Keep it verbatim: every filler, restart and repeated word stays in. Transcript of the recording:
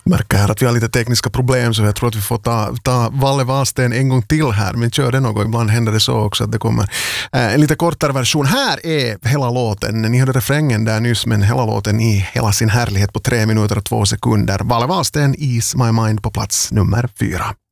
Märker här att vi har lite tekniska problem, så jag tror att vi får ta, ta Valle Wahlsten en gång till här, men kör det något, ibland händer det så också att det kommer eh, en lite kortare version. Här är hela låten, ni hörde refrängen där nyss, men hela låten i hela sin härlighet på tre minuter och två sekunder. Valle Wahlsten, Ease My Mind på plats nummer fyra.